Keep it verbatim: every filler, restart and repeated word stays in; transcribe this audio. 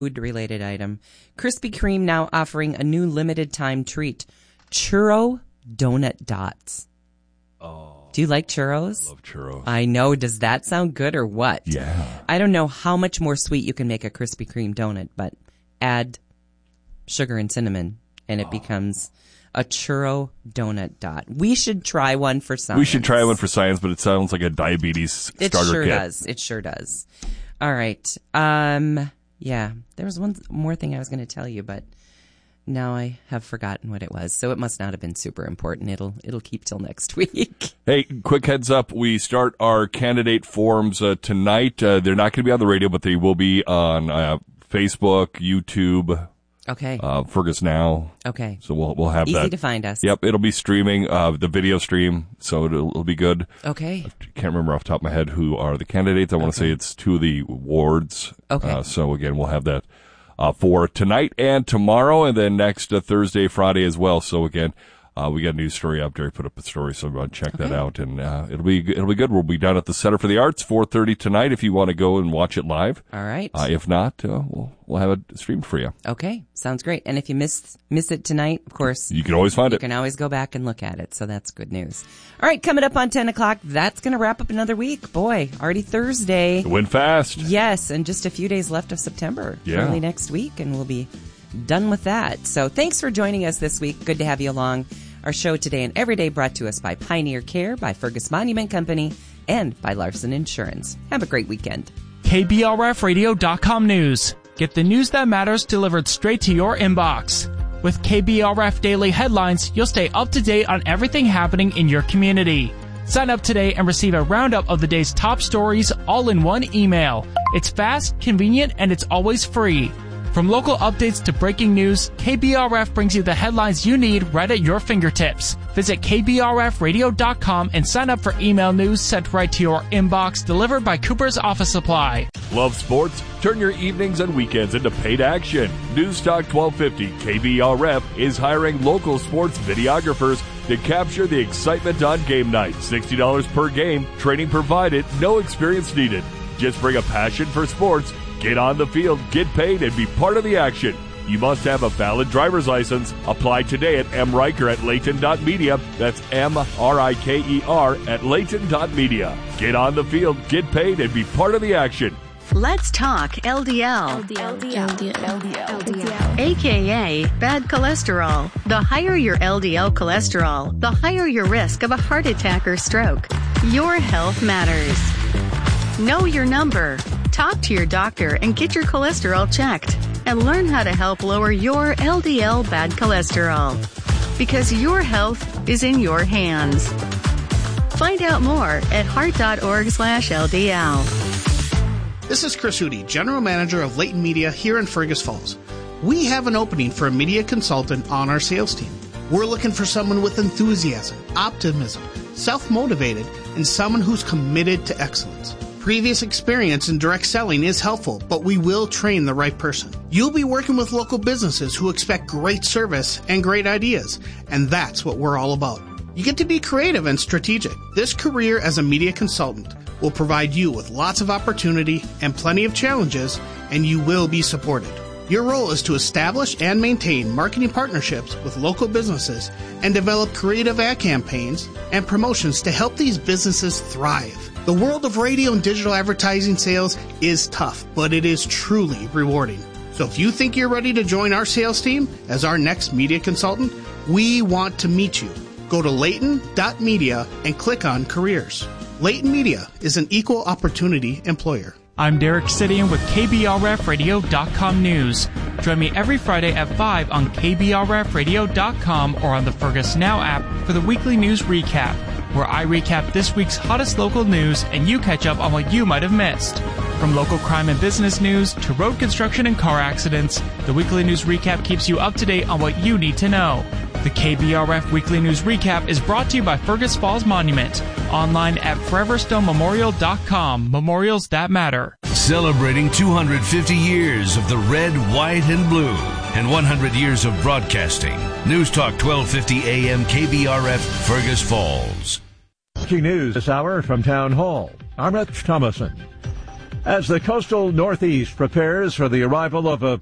food-related item. Krispy Kreme now offering a new limited-time treat, churro donut dots. Oh. Do you like churros? I love churros. I know. Does that sound good or what? Yeah. I don't know how much more sweet you can make a Krispy Kreme donut, but add sugar and cinnamon, and it oh. becomes a churro donut dot. We should try one for science. We should try one for science, but it sounds like a diabetes it starter sure kit. It sure does. It sure does. All right. Um, yeah. There was one more thing I was going to tell you, but now I have forgotten what it was, so it must not have been super important. It'll it'll keep till next week. Hey, quick heads up. We start our candidate forums uh, tonight. Uh, they're not going to be on the radio, but they will be on uh, Facebook, YouTube. Okay. Uh, Fergus Now. Okay. So we'll we'll have Easy that. Easy to find us. Yep, it'll be streaming, uh, the video stream, so it'll, it'll be good. Okay. I can't remember off the top of my head who are the candidates. I want to okay. say it's two of the wards. Okay. Uh, so again, we'll have that uh, for tonight and tomorrow, and then next uh, Thursday, Friday as well. So again, uh, we got a news story up. Jerry put up a story, so everyone check okay. that out, and uh, it'll be it'll be good. We'll be down at the Center for the Arts, four thirty tonight. If you want to go and watch it live, all right. Uh, if not, uh, we'll we'll have it streamed for you. Okay, sounds great. And if you miss miss it tonight, of course, you can always find you it. You can always go back and look at it. So that's good news. All right, coming up on ten o'clock. That's going to wrap up another week. Boy, already Thursday. It went fast. Yes, and just a few days left of September. Yeah. Early next week, and we'll be done with that. So thanks for joining us this week. Good to have you along. Our show today and every day brought to us by Pioneer Care, by Fergus Monument Company, and by Larson Insurance. Have a great weekend. K B R F radio dot com News. Get the news that matters delivered straight to your inbox. With K B R F Daily Headlines, you'll stay up to date on everything happening in your community. Sign up today and receive a roundup of the day's top stories all in one email. It's fast, convenient, and it's always free. From local updates to breaking news, K B R F brings you the headlines you need right at your fingertips. Visit K B R F radio dot com and sign up for email news sent right to your inbox, delivered by Cooper's Office Supply. Love sports? Turn your evenings and weekends into paid action. News Talk twelve fifty K B R F is hiring local sports videographers to capture the excitement on game night. sixty dollars per game, training provided, no experience needed. Just bring a passion for sports. Get on the field, get paid, and be part of the action. You must have a valid driver's license. Apply today at M. Riker at Layton dot media. That's M R I K E R at Layton dot media. Get on the field, get paid, and be part of the action. Let's talk L D L. L D L. L D L. L D L. L D L. L D L. A K A bad cholesterol. The higher your L D L cholesterol, the higher your risk of a heart attack or stroke. Your health matters. Know your number. Talk to your doctor and get your cholesterol checked. And learn how to help lower your L D L bad cholesterol. Because your health is in your hands. Find out more at heart dot org slash L D L. This is Chris Hootie, General Manager of Layton Media here in Fergus Falls. We have an opening for a media consultant on our sales team. We're looking for someone with enthusiasm, optimism, self-motivated, and someone who's committed to excellence. Previous experience in direct selling is helpful, but we will train the right person. You'll be working with local businesses who expect great service and great ideas, and that's what we're all about. You get to be creative and strategic. This career as a media consultant will provide you with lots of opportunity and plenty of challenges, and you will be supported. Your role is to establish and maintain marketing partnerships with local businesses and develop creative ad campaigns and promotions to help these businesses thrive. The world of radio and digital advertising sales is tough, but it is truly rewarding. So if you think you're ready to join our sales team as our next media consultant, we want to meet you. Go to Layton dot media and click on careers. Layton Media is an equal opportunity employer. I'm Derek Sidian with K B R F radio dot com News. Join me every Friday at five on K B R F radio dot com or on the Fergus Now app for the weekly news recap, where I recap this week's hottest local news and you catch up on what you might have missed. From local crime and business news to road construction and car accidents, the weekly news recap keeps you up to date on what you need to know. The K B R F Weekly News Recap is brought to you by Fergus Falls Monument. Online at forever stone memorial dot com. Memorials that matter. Celebrating two hundred fifty years of the red, white, and blue and one hundred years of broadcasting. News Talk twelve fifty A M K B R F Fergus Falls. News this hour from Town Hall. I'm Rich Thomason. As the coastal Northeast prepares for the arrival of a